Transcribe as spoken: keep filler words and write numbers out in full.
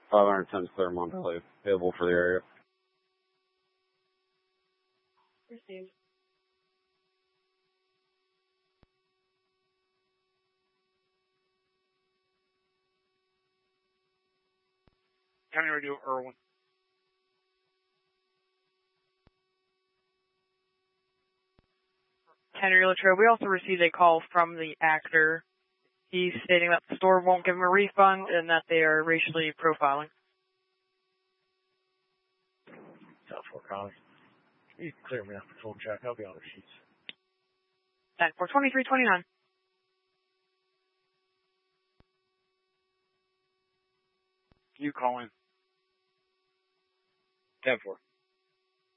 five hundred ten Claremont Valley, available for the area. Received. County Radio, Irwin. Henry Latrobe, we also received a call from the actor. He's stating that the store won't give him a refund and that they are racially profiling. South Fork County. You can clear me off the phone track. I'll be on the sheets. ten four twenty-three twenty-nine. You call in. ten four.